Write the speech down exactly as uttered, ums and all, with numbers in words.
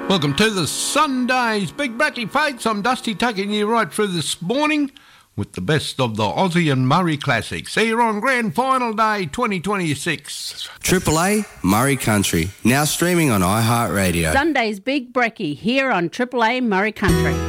Welcome to the Sundays Big Bracky Fates. I'm Dusty, taking you right through this morning with the best of the Aussie and Murray classics. See you on Grand Final Day twenty twenty-six. Triple A Murray Country, now streaming on iHeartRadio. Sundays Big Bracky here on Triple A Murray Country.